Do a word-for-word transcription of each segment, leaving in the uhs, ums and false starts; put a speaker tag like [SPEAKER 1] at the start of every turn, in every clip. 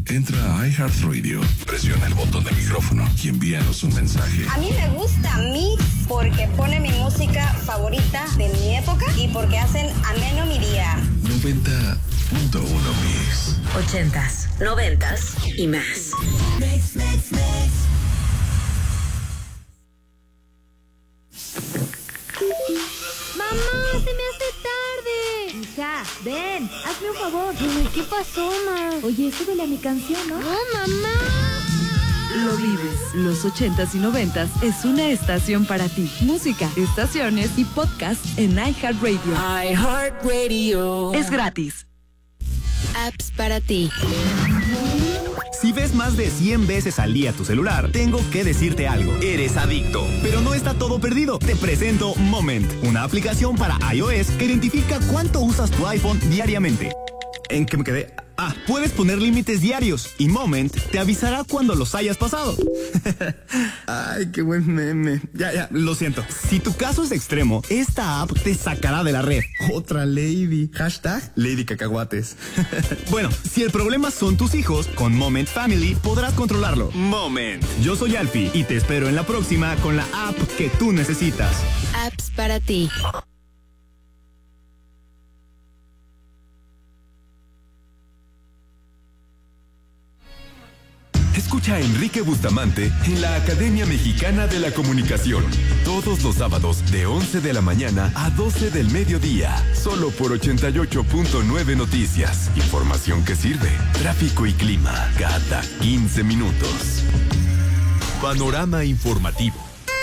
[SPEAKER 1] Entra a iHeartRadio, presiona el botón de micrófono y envíanos un mensaje.
[SPEAKER 2] A mí me gusta Mix porque pone mi música favorita de mi época y porque hacen ameno mi día.
[SPEAKER 1] noventa punto uno Mix.
[SPEAKER 3] Ochentas, noventas y más.
[SPEAKER 4] Mix, mix, mix.
[SPEAKER 5] ¡Mamá, se me hace tarde! Hija, ven, hazme un favor. Ay, ¿qué pasó, ma? Oye, súbele a mi canción, ¿no? ¡No, mamá!
[SPEAKER 6] Lo vives. Los ochentas y noventas es una estación para ti. Música, estaciones y podcast en iHeartRadio.
[SPEAKER 3] iHeartRadio.
[SPEAKER 6] Es gratis.
[SPEAKER 3] Apps para ti.
[SPEAKER 7] Si ves más de cien veces al día tu celular, tengo que decirte algo. Eres adicto. Pero no está todo perdido. Te presento Moment, una aplicación para iOS que identifica cuánto usas tu iPhone diariamente. ¿En qué me quedé? Ah, puedes poner límites diarios y Moment te avisará cuando los hayas pasado. Ay, qué buen meme. Ya, ya, lo siento. Si tu caso es extremo, esta app te sacará de la red. Otra lady. Hashtag Lady Cacahuates. Bueno, si el problema son tus hijos, con Moment Family podrás controlarlo. Moment. Yo soy Alfie y te espero en la próxima con la app que tú necesitas.
[SPEAKER 3] Apps para ti.
[SPEAKER 8] Escucha a Enrique Bustamante en la Academia Mexicana de la Comunicación. Todos los sábados de once de la mañana a doce del mediodía. Solo por ochenta y ocho punto nueve Noticias. Información que sirve. Tráfico y clima cada quince minutos. Panorama informativo.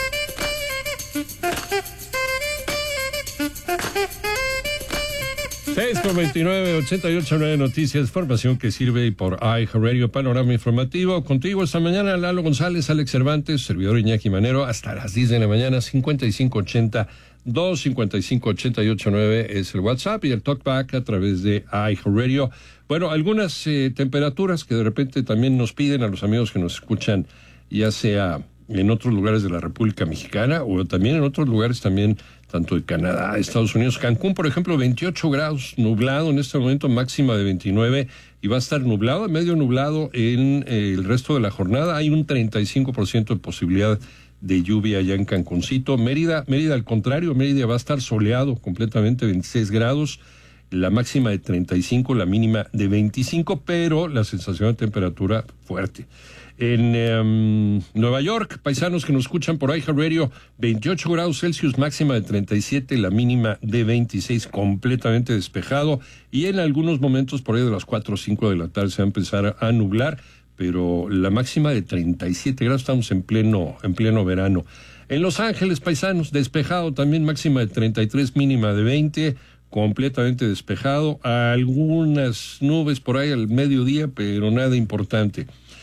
[SPEAKER 9] seis con veintinueve, ochenta y ocho punto nueve Noticias, información que sirve por iHeartRadio, panorama informativo. Contigo esta mañana, Lalo González, Alex Cervantes, servidor Iñaki Manero, hasta las diez de la mañana, cincuenta y cinco ochenta, dos cincuenta y cinco ochenta y ocho nueve es el WhatsApp y el TalkBack a través de iHeartRadio. Bueno, algunas eh, temperaturas que de repente también nos piden a los amigos que nos escuchan, ya sea en otros lugares de la República Mexicana o también en otros lugares también, tanto de Canadá, Estados Unidos. Cancún, por ejemplo, veintiocho grados, nublado en este momento, máxima de veintinueve, y va a estar nublado, medio nublado en eh, el resto de la jornada. Hay un treinta y cinco por ciento de posibilidad de lluvia allá en Cancuncito. Mérida, Mérida al contrario, Mérida va a estar soleado completamente, veintiséis grados, la máxima de treinta y cinco, la mínima de veinticinco, pero la sensación de temperatura fuerte. En um, Nueva York, paisanos que nos escuchan por iHeartRadio, veintiocho grados Celsius, máxima de treinta y siete, la mínima de veintiséis, completamente despejado, y en algunos momentos por ahí de las cuatro o cinco de la tarde se va a empezar a nublar, pero la máxima de treinta y siete grados, estamos en pleno, en pleno verano. En Los Ángeles, paisanos, despejado también, máxima de treinta y tres, mínima de veinte, completamente despejado, algunas nubes por ahí al mediodía, pero nada importante.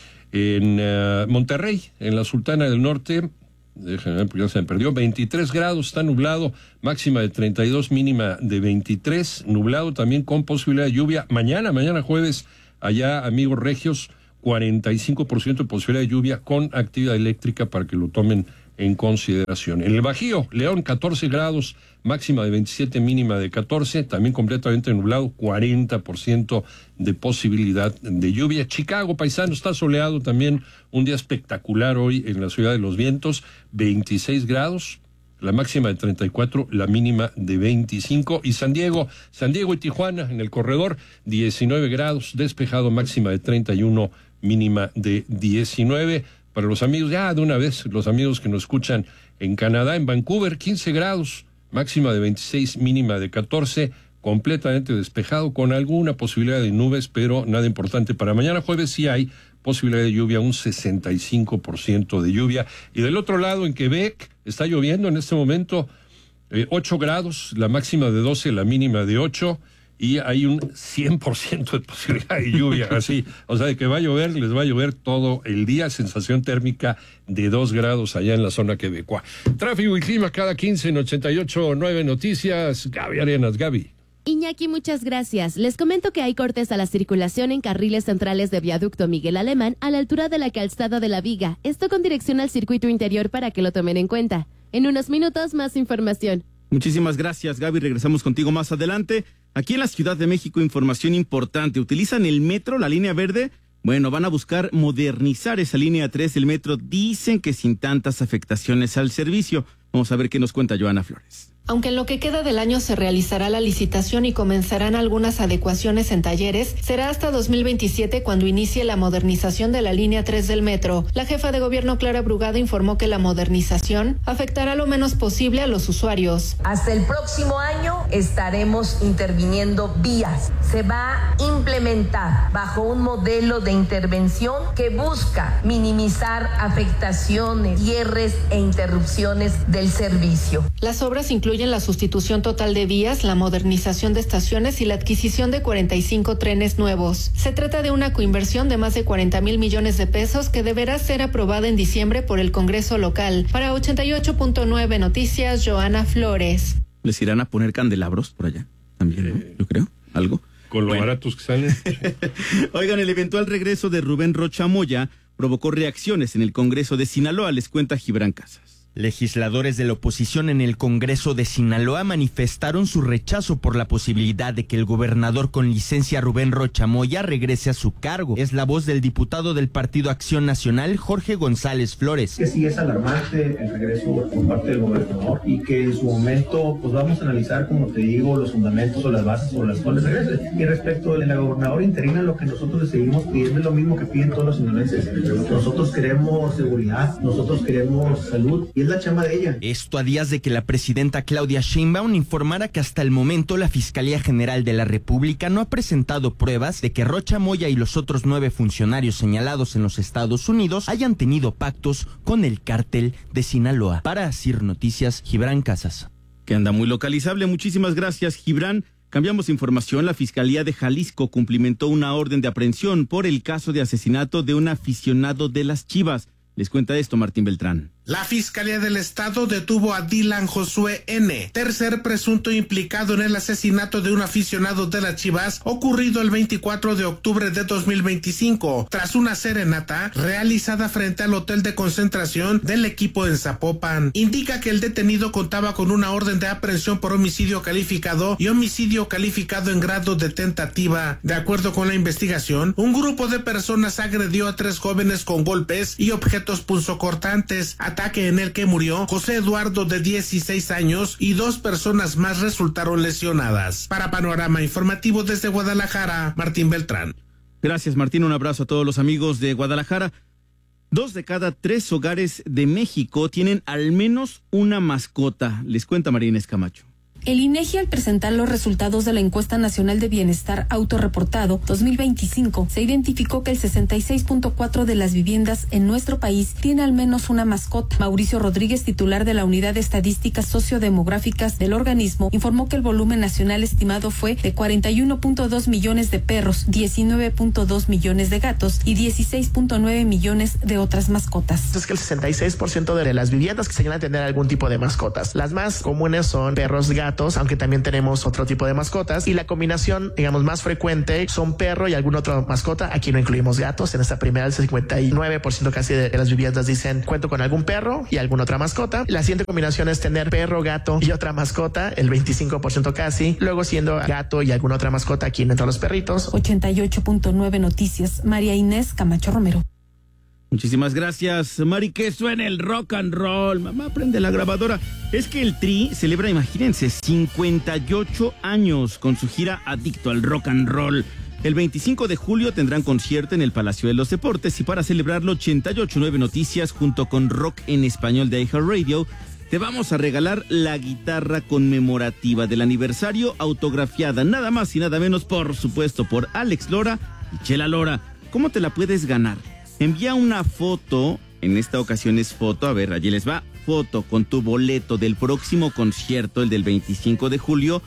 [SPEAKER 9] En uh, Monterrey, en la Sultana del Norte, déjenme ver porque ya se me perdió, veintitrés grados, está nublado, máxima de treinta y dos, mínima de veintitrés, nublado también con posibilidad de lluvia. Mañana, mañana jueves, allá, amigos regios, cuarenta y cinco por ciento de posibilidad de lluvia con actividad eléctrica para que lo tomen en consideración. En el Bajío, León, catorce grados, máxima de veintisiete, mínima de catorce, también completamente nublado, cuarenta por ciento de posibilidad de lluvia. Chicago, paisano, está soleado también, un día espectacular hoy en la Ciudad de los Vientos, veintiséis grados, la máxima de treinta y cuatro, la mínima de veinticinco. Y San Diego, San Diego y Tijuana, en el corredor, diecinueve grados, despejado, máxima de treinta y uno, mínima de diecinueve. Para los amigos, ya de una vez, los amigos que nos escuchan en Canadá, en Vancouver, quince grados, máxima de veintiséis, mínima de catorce, completamente despejado, con alguna posibilidad de nubes, pero nada importante. Para mañana jueves sí hay posibilidad de lluvia, un sesenta y cinco por ciento de lluvia. Y del otro lado, en Quebec, está lloviendo en este momento, eh, ocho grados, la máxima de doce, la mínima de ocho, y hay un cien por ciento de posibilidad de lluvia, así, o sea, de que va a llover, les va a llover todo el día, sensación térmica de dos grados allá en la zona quebecoa. Tráfico y clima cada quince en ochenta y ocho punto nueve Noticias. Gaby Arenas, Gaby.
[SPEAKER 10] Iñaki, muchas gracias. Les comento que hay cortes a la circulación en carriles centrales de Viaducto Miguel Alemán a la altura de la Calzada de la Viga, esto con dirección al circuito interior para que lo tomen en cuenta. En unos minutos, más información.
[SPEAKER 11] Muchísimas gracias, Gaby. Regresamos contigo más adelante. Aquí en la Ciudad de México, información importante. Utilizan el metro, la línea verde, Bueno, van a buscar modernizar esa línea tres del metro, dicen que sin tantas afectaciones al servicio. Vamos a ver qué nos cuenta Joana Flores.
[SPEAKER 12] Aunque en lo que queda del año se realizará la licitación y comenzarán algunas adecuaciones en talleres, será hasta dos mil veintisiete cuando inicie la modernización de la línea tres del metro. La jefa de gobierno Clara Brugada informó que la modernización afectará lo menos posible a los usuarios.
[SPEAKER 13] Hasta el próximo año estaremos interviniendo vías. Se va a implementar bajo un modelo de intervención que busca minimizar afectaciones, cierres e interrupciones del servicio.
[SPEAKER 12] Las obras incluyen la sustitución total de vías, la modernización de estaciones y la adquisición de cuarenta y cinco trenes nuevos. Se trata de una coinversión de más de cuarenta mil millones de pesos que deberá ser aprobada en diciembre por el Congreso local. Para ochenta y ocho punto nueve Noticias, Joana Flores.
[SPEAKER 11] ¿Les irán a poner candelabros por allá? También, ¿no? Yo creo, algo.
[SPEAKER 9] Con lo bueno. Baratos que salen.
[SPEAKER 11] Oigan, el eventual regreso de Rubén Rocha Moya provocó reacciones en el Congreso de Sinaloa, les cuenta Gibran Casas.
[SPEAKER 14] Legisladores de la oposición en el Congreso de Sinaloa manifestaron su rechazo por la posibilidad de que el gobernador con licencia Rubén Rocha Moya regrese a su cargo. Es la voz del diputado del Partido Acción Nacional, Jorge González Flores.
[SPEAKER 15] Que sí es alarmante el regreso por parte del gobernador y que en su momento pues vamos a analizar, como te digo, los fundamentos o las bases sobre las cuales regrese. Y respecto de la gobernadora interina, lo que nosotros le seguimos pidiendo es lo mismo que piden todos los sinaloenses. Nosotros queremos seguridad, nosotros queremos salud y la chamba de ella.
[SPEAKER 14] Esto a días de que la presidenta Claudia Sheinbaum informara que hasta el momento la Fiscalía General de la República no ha presentado pruebas de que Rocha Moya y los otros nueve funcionarios señalados en los Estados Unidos hayan tenido pactos con el cártel de Sinaloa. Para Asir Noticias, Gibran Casas.
[SPEAKER 11] Que anda muy localizable. Muchísimas gracias, Gibran. Cambiamos información. La Fiscalía de Jalisco cumplimentó una orden de aprehensión por el caso de asesinato de un aficionado de las Chivas. Les cuenta esto Martín Beltrán.
[SPEAKER 16] La Fiscalía del Estado detuvo a Dylan Josué N., tercer presunto implicado en el asesinato de un aficionado de las Chivas ocurrido el veinticuatro de octubre de dos mil veinticinco, tras una serenata realizada frente al hotel de concentración del equipo en Zapopan. Indica que el detenido contaba con una orden de aprehensión por homicidio calificado y homicidio calificado en grado de tentativa. De acuerdo con la investigación, un grupo de personas agredió a tres jóvenes con golpes y objetos punzocortantes, ataque en el que murió José Eduardo de dieciséis años y dos personas más resultaron lesionadas. Para Panorama Informativo desde Guadalajara, Martín Beltrán.
[SPEAKER 11] Gracias, Martín. Un abrazo a todos los amigos de Guadalajara. Dos de cada tres hogares de México tienen al menos una mascota. Les cuenta María Inés Camacho.
[SPEAKER 12] El INEGI, al presentar los resultados de la Encuesta Nacional de Bienestar Autorreportado dos mil veinticinco, se identificó que el sesenta y seis punto cuatro de las viviendas en nuestro país tiene al menos una mascota. Mauricio Rodríguez, titular de la Unidad de Estadísticas Sociodemográficas del organismo, informó que el volumen nacional estimado fue de cuarenta y uno punto dos millones de perros, diecinueve punto dos millones de gatos y dieciséis punto nueve millones de otras mascotas.
[SPEAKER 17] Es que el sesenta y seis por ciento de las viviendas que señalan tener algún tipo de mascotas. Las más comunes son perros, gatos, aunque también tenemos otro tipo de mascotas, y la combinación, digamos, más frecuente son perro y alguna otra mascota. Aquí no incluimos gatos. En esta primera, el cincuenta y nueve por ciento casi de las viviendas dicen cuento con algún perro y alguna otra mascota. La siguiente combinación es tener perro, gato y otra mascota, el veinticinco por ciento casi, luego siendo gato y alguna otra mascota. Aquí entran los perritos.
[SPEAKER 12] ochenta y ocho punto nueve Noticias, María Inés Camacho Romero.
[SPEAKER 11] Muchísimas gracias, Mari. Que suene el rock and roll. Mamá, prende la grabadora. Es que el Tri celebra, imagínense, cincuenta y ocho años con su gira Adicto al Rock and Roll. El veinticinco de julio tendrán concierto en el Palacio de los Deportes y para celebrarlo, ochenta y ocho punto nueve Noticias junto con Rock en Español de iHeartRadio te vamos a regalar la guitarra conmemorativa del aniversario, autografiada nada más y nada menos, por supuesto, por Alex Lora y Chela Lora. ¿Cómo te la puedes ganar? Envía una foto, en esta ocasión es foto, a ver, allí les va, foto con tu boleto del próximo concierto, el del veinticinco de julio,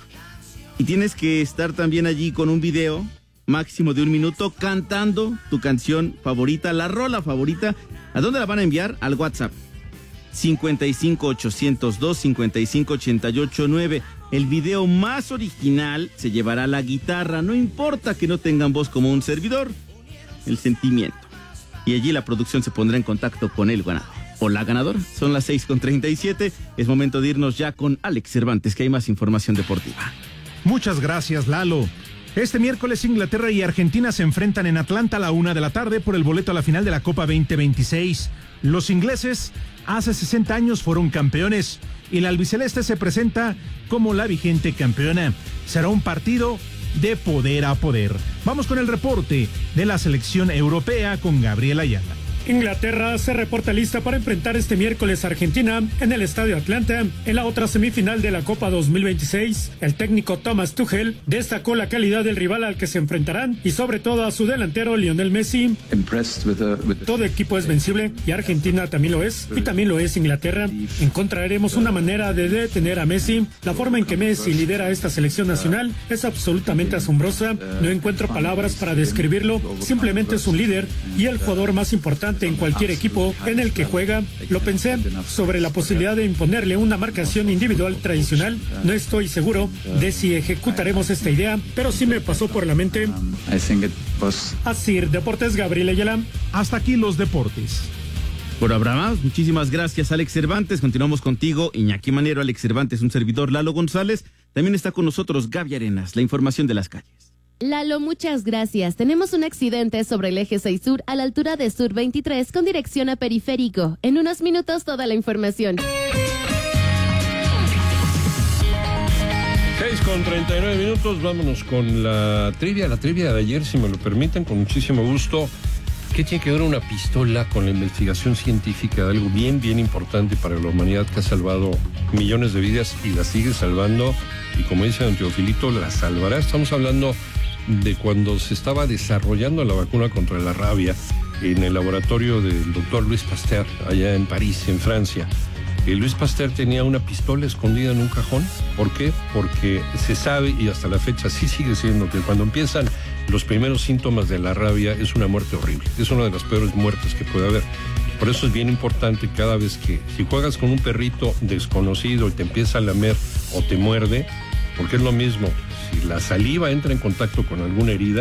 [SPEAKER 11] y tienes que estar también allí con un video máximo de un minuto cantando tu canción favorita, la rola favorita. ¿A dónde la van a enviar? Al WhatsApp cincuenta y cinco, ochocientos dos, cincuenta y cinco, ochenta y ocho, nueve. El video más original se llevará la guitarra, no importa que no tengan voz como un servidor, el sentimiento. Y allí la producción se pondrá en contacto con el ganador o la ganadora. Son las seis con treinta y siete. Es momento de irnos ya con Alex Cervantes, que hay más información deportiva.
[SPEAKER 18] Muchas gracias, Lalo. Este miércoles Inglaterra y Argentina se enfrentan en Atlanta a la una de la tarde por el boleto a la final de la Copa veinte veintiséis. Los ingleses hace sesenta años fueron campeones y la albiceleste se presenta como la vigente campeona. Será un partido de poder a poder. Vamos con el reporte de la selección europea con Gabriel Ayala.
[SPEAKER 19] Inglaterra se reporta lista para enfrentar este miércoles a Argentina en el Estadio Atlanta en la otra semifinal de la Copa dos mil veintiséis. El técnico Thomas Tuchel destacó la calidad del rival al que se enfrentarán y sobre todo a su delantero Lionel Messi. Todo equipo es vencible y Argentina también lo es y también lo es Inglaterra. Encontraremos una manera de detener a Messi. La forma en que Messi lidera esta selección nacional es absolutamente asombrosa. No encuentro palabras para describirlo. Simplemente es un líder y el jugador más importante en cualquier equipo en el que juega. Lo pensé sobre la posibilidad de imponerle una marcación individual tradicional. No estoy seguro de si ejecutaremos esta idea, pero sí me pasó por la mente. Así, Deportes, Gabriel Ayala.
[SPEAKER 18] Hasta aquí los deportes.
[SPEAKER 11] Por Abraham, muchísimas gracias, Alex Cervantes. Continuamos contigo, Iñaki Manero, Alex Cervantes, un servidor, Lalo González. También está con nosotros Gaby Arenas, la información de las calles.
[SPEAKER 10] Lalo, muchas gracias. Tenemos un accidente sobre el eje seis Sur a la altura de Sur veintitrés con dirección a Periférico. En unos minutos toda la información.
[SPEAKER 9] seis con treinta y nueve minutos, vámonos con la trivia, la trivia de ayer, si me lo permiten, con muchísimo gusto. ¿Qué tiene que ver una pistola con la investigación científica de algo bien, bien importante para la humanidad que ha salvado millones de vidas y la sigue salvando? Y como dice don Teofilito, la salvará. Estamos hablando de cuando se estaba desarrollando la vacuna contra la rabia en el laboratorio del doctor Louis Pasteur, allá en París, en Francia. Eh, Louis Pasteur tenía una pistola escondida en un cajón. ¿Por qué? Porque se sabe, y hasta la fecha sí sigue siendo, que cuando empiezan los primeros síntomas de la rabia es una muerte horrible. Es una de las peores muertes que puede haber. Por eso es bien importante cada vez que, si juegas con un perrito desconocido y te empieza a lamer o te muerde, porque es lo mismo, si la saliva entra en contacto con alguna herida,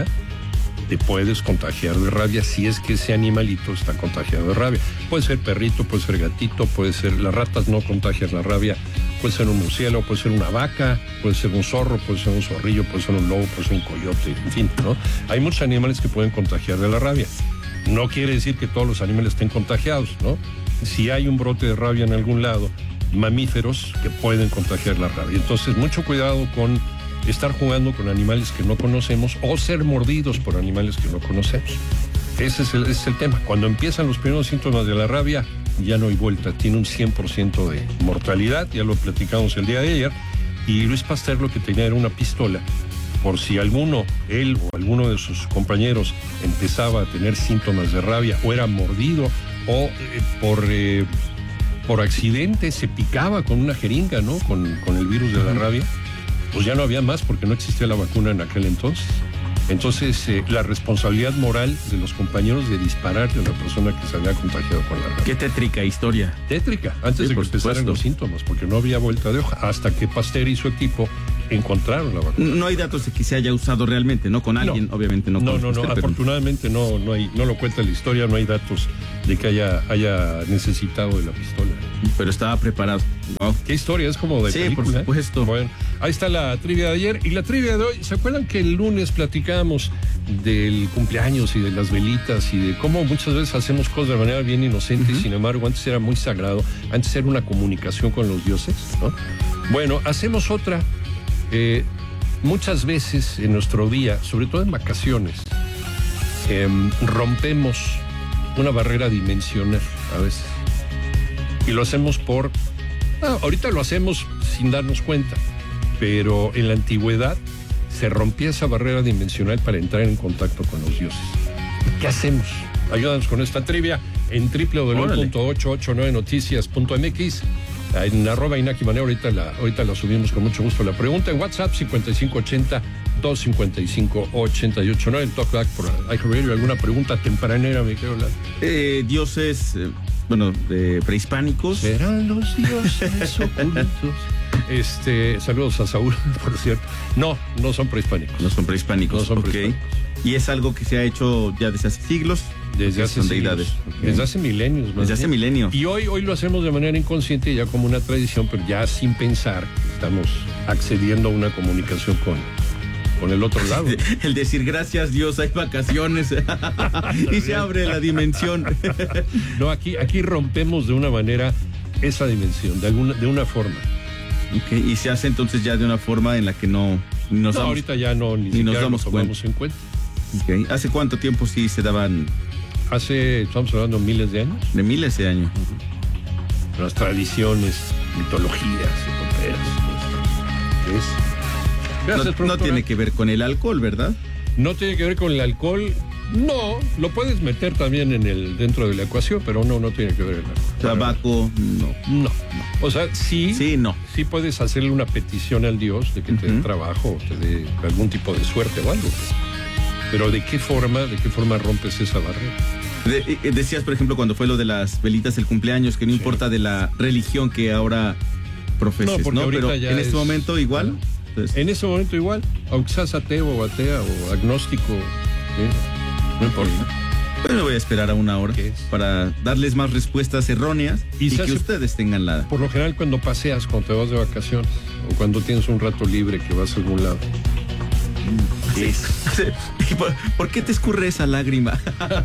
[SPEAKER 9] te puedes contagiar de rabia si es que ese animalito está contagiado de rabia. Puede ser perrito, puede ser gatito, puede ser, las ratas no contagian la rabia, puede ser un murciélago, puede ser una vaca, puede ser un zorro, puede ser un zorrillo, puede ser un lobo, puede ser un coyote, en fin, ¿no? Hay muchos animales que pueden contagiar de la rabia. No quiere decir que todos los animales estén contagiados, ¿no? Si hay un brote de rabia en algún lado, mamíferos que pueden contagiar la rabia. Entonces, mucho cuidado con estar jugando con animales que no conocemos o ser mordidos por animales que no conocemos. Ese es el, ese es el tema. Cuando empiezan los primeros síntomas de la rabia, ya no hay vuelta. Tiene un cien por ciento de mortalidad, ya lo platicamos el día de ayer. Y Louis Pasteur lo que tenía era una pistola, por si alguno, él o alguno de sus compañeros empezaba a tener síntomas de rabia o era mordido o eh, por... Eh, por accidente se picaba con una jeringa, ¿no? Con, con el virus de la rabia, pues ya no había más porque no existía la vacuna en aquel entonces. Entonces, eh, la responsabilidad moral de los compañeros de dispararle a la persona que se había contagiado con la rabia.
[SPEAKER 11] Qué tétrica historia.
[SPEAKER 9] Tétrica, antes sí, de que empezaran los síntomas, porque no había vuelta de hoja, hasta que Pasteur y su equipo encontraron la vacuna.
[SPEAKER 11] No hay datos de que se haya usado realmente, ¿no? Con alguien, no. Obviamente no.
[SPEAKER 9] No,
[SPEAKER 11] con
[SPEAKER 9] no,
[SPEAKER 11] usted,
[SPEAKER 9] no,
[SPEAKER 11] pero...
[SPEAKER 9] afortunadamente no, no hay, no lo cuenta la historia, no hay datos de que haya, haya necesitado de la pistola.
[SPEAKER 11] Pero estaba preparado. Wow.
[SPEAKER 9] Qué historia, es como de
[SPEAKER 11] sí,
[SPEAKER 9] película.
[SPEAKER 11] Sí, por supuesto.
[SPEAKER 9] ¿eh? Bueno, ahí está la trivia de ayer y la trivia de hoy. ¿Se acuerdan que el lunes platicábamos del cumpleaños y de las velitas y de cómo muchas veces hacemos cosas de manera bien inocente? Uh-huh. Y sin embargo, antes era muy sagrado, antes era una comunicación con los dioses, ¿no? Bueno, hacemos otra. Eh, muchas veces en nuestro día, sobre todo en vacaciones, eh, rompemos una barrera dimensional a veces. Y lo hacemos por... Ah, ahorita lo hacemos sin darnos cuenta, pero en la antigüedad se rompía esa barrera dimensional para entrar en contacto con los dioses. ¿Qué hacemos? Ayúdanos con esta trivia en doble u doble u doble u punto ochocientos ochenta y nueve noticias punto m x. En arroba Iñaki Manero, ahorita la, ahorita la subimos con mucho gusto la pregunta. En WhatsApp cincuenta y cinco ochenta, doscientos cincuenta y cinco, ochenta y ocho nueve. El Talkback por iHeartRadio. ¿Alguna pregunta tempranera, me quiero hablar?
[SPEAKER 11] Eh, dioses, eh, bueno, eh, prehispánicos.
[SPEAKER 9] Serán los dioses ocultos. Este, saludos a Saúl, por cierto. No, no son prehispánicos.
[SPEAKER 11] No son prehispánicos.
[SPEAKER 9] No son
[SPEAKER 11] okay.
[SPEAKER 9] prehispánicos.
[SPEAKER 11] Y es algo que se ha hecho ya desde hace siglos.
[SPEAKER 9] Desde hace
[SPEAKER 11] son
[SPEAKER 9] siglos.
[SPEAKER 11] deidades. Okay.
[SPEAKER 9] Desde hace milenios.
[SPEAKER 11] Desde hace milenios.
[SPEAKER 9] Y hoy, hoy lo hacemos de manera inconsciente, ya como una tradición, pero ya sin pensar, estamos accediendo a una comunicación con, con el otro lado.
[SPEAKER 11] El decir gracias Dios, hay vacaciones y se abre la dimensión.
[SPEAKER 9] No, aquí, aquí rompemos de una manera esa dimensión, de alguna, de una forma.
[SPEAKER 11] Okay, y se hace entonces ya de una forma en la que no nos
[SPEAKER 9] no,
[SPEAKER 11] damos,
[SPEAKER 9] ahorita ya no, ni,
[SPEAKER 11] ni nos damos
[SPEAKER 9] nos
[SPEAKER 11] cuenta.
[SPEAKER 9] en cuenta.
[SPEAKER 11] Okay. ¿Hace cuánto tiempo sí se daban?
[SPEAKER 9] Hace, estamos hablando miles de años.
[SPEAKER 11] De miles de años.
[SPEAKER 9] Uh-huh. Las tradiciones, mitologías, epopeas.
[SPEAKER 11] Gracias, no, no tiene que ver con el alcohol, ¿verdad?
[SPEAKER 9] No tiene que ver con el alcohol. No, lo puedes meter también en el dentro de la ecuación, pero no, no tiene que ver el alcohol.
[SPEAKER 11] Tabaco, no.
[SPEAKER 9] No, no. O sea, sí,
[SPEAKER 11] sí, no.
[SPEAKER 9] Sí puedes hacerle una petición al Dios de que te uh-huh. dé trabajo o te dé algún tipo de suerte o algo. Pero ¿de qué forma, de qué forma rompes esa barrera?
[SPEAKER 11] De, decías, por ejemplo, cuando fue lo de las velitas del cumpleaños, que no sí. importa de la religión que ahora profeses, ¿no? ¿no? Pero en este es, momento igual.
[SPEAKER 9] Bueno, pues, en ese momento igual, aunque seas ateo o atea o agnóstico, ¿sí? No importa.
[SPEAKER 11] Pues me voy a esperar a una hora para darles más respuestas erróneas y, y que hace, ustedes tengan la...
[SPEAKER 9] Por lo general cuando paseas, cuando te vas de vacaciones o cuando tienes un rato libre que vas a algún lado.
[SPEAKER 11] Sí. ¿Por, ¿Por qué te escurre esa lágrima?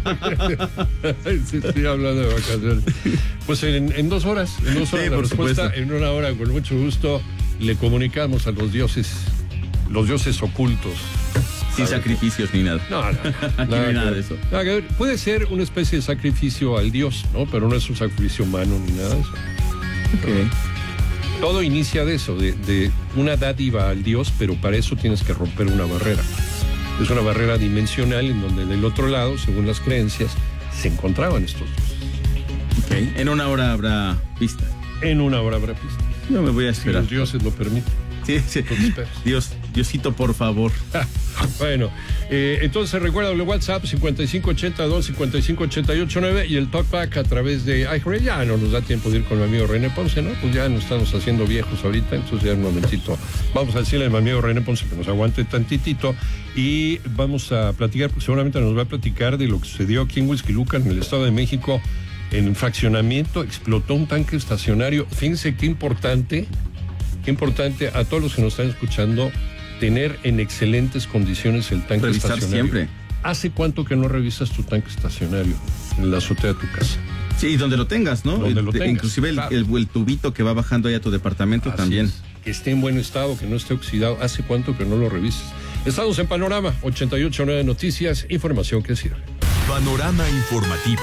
[SPEAKER 9] Sí, estoy hablando de vacaciones. Pues en, en dos horas, en dos horas sí, la respuesta, supuesto. En una hora con mucho gusto le comunicamos a los dioses, los dioses ocultos.
[SPEAKER 11] Sin sacrificios ni nada.
[SPEAKER 9] No, no,
[SPEAKER 11] no nada, nada de eso.
[SPEAKER 9] Nada que ver. Puede ser una especie de sacrificio al Dios, ¿no? Pero no es un sacrificio humano ni nada de eso.
[SPEAKER 11] Okay.
[SPEAKER 9] Todo inicia de eso, de, de una dádiva al Dios, pero para eso tienes que romper una barrera. Es una barrera dimensional en donde del otro lado, según las creencias, se encontraban estos dioses.
[SPEAKER 11] Okay. En una hora habrá pistas.
[SPEAKER 9] En una hora habrá pistas.
[SPEAKER 11] Yo me voy a esperar.
[SPEAKER 9] Si los dioses lo permiten.
[SPEAKER 11] Sí, sí. Dios, Diosito, por favor.
[SPEAKER 9] Bueno, eh, entonces recuerda el WhatsApp cincuenta y cinco ochenta y dos, cincuenta y cinco ochenta y ocho nueve y el talkback a través de iHeartRadio. Ya no nos da tiempo de ir con mi amigo René Ponce, ¿no? Pues ya nos estamos haciendo viejos ahorita, entonces ya un momentito. Vamos a decirle a mi amigo René Ponce que nos aguante tantitito y vamos a platicar, porque seguramente nos va a platicar de lo que sucedió aquí en Huixquilucan, en el Estado de México, en un fraccionamiento, explotó un tanque estacionario. Fíjense qué importante... Qué importante a todos los que nos están escuchando tener en excelentes condiciones el tanque
[SPEAKER 11] Revisar
[SPEAKER 9] estacionario.
[SPEAKER 11] Siempre.
[SPEAKER 9] ¿Hace cuánto que no revisas tu tanque estacionario en la azotea de tu casa?
[SPEAKER 11] Sí, y donde lo tengas, ¿no?
[SPEAKER 9] Donde
[SPEAKER 11] el,
[SPEAKER 9] lo tengas,
[SPEAKER 11] inclusive el,
[SPEAKER 9] claro.
[SPEAKER 11] el, el tubito que va bajando ahí a tu departamento
[SPEAKER 9] Así
[SPEAKER 11] también.
[SPEAKER 9] Es. Que esté en buen estado, que no esté oxidado. ¿Hace cuánto que no lo revisas? Estamos en Panorama ochenta y ocho punto nueve Noticias, información que sirve.
[SPEAKER 8] Panorama informativo.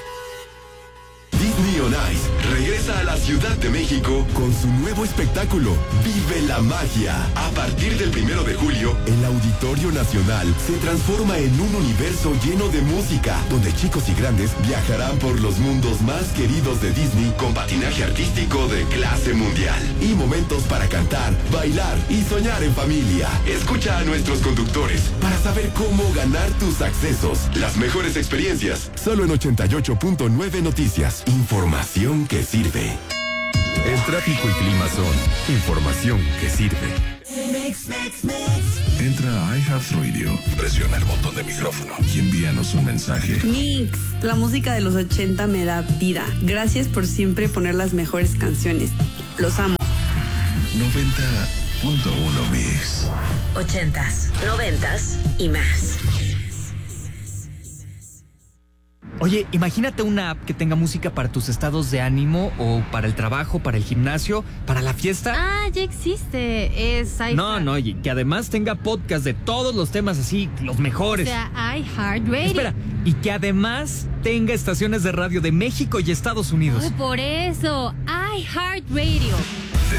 [SPEAKER 8] Disney on Ice regresa a la Ciudad de México con su nuevo espectáculo, Vive la Magia. A partir del primero de julio, el Auditorio Nacional se transforma en un universo lleno de música, donde chicos y grandes viajarán por los mundos más queridos de Disney con patinaje artístico de clase mundial y momentos para cantar, bailar y soñar en familia. Escucha a nuestros conductores para saber cómo ganar tus accesos. Las mejores experiencias, solo en ochenta y ocho punto nueve Noticias. Información que sirve. El tráfico y clima son información que sirve.
[SPEAKER 1] Mix, mix, mix. Entra a iHeartRadio, presiona el botón de micrófono y envíanos un mensaje.
[SPEAKER 20] Mix, la música de los ochenta me da vida. Gracias por siempre poner las mejores canciones. Los amo.
[SPEAKER 1] noventa punto uno Mix.
[SPEAKER 3] Ochentas, noventas y más.
[SPEAKER 21] Oye, imagínate una app que tenga música para tus estados de ánimo o para el trabajo, para el gimnasio, para la fiesta.
[SPEAKER 5] Ah, ya existe. Es iHeart.
[SPEAKER 21] No, no, y que además tenga podcast de todos los temas así, los mejores.
[SPEAKER 5] O sea, iHeartRadio.
[SPEAKER 21] Espera, y que además tenga estaciones de radio de México y Estados Unidos.
[SPEAKER 5] Ay, por eso, iHeartRadio.